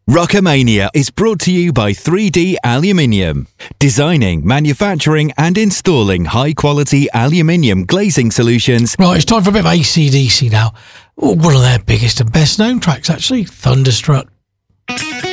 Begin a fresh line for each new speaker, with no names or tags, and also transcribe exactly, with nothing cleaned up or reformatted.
Rockamania is brought to you by three D Aluminium. Designing, manufacturing and installing high-quality aluminium glazing solutions.
Right, it's time for a bit of A C D C now. Oh, one of their biggest and best-known tracks, actually, Thunderstruck.